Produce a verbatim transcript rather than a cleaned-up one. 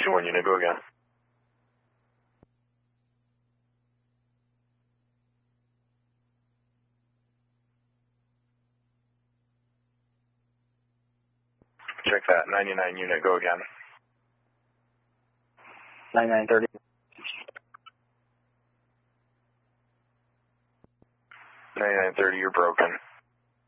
one unit, go again. Check that, ninety-nine unit, go again. ninety-nine thirty. ninety-nine thirty, you're broken.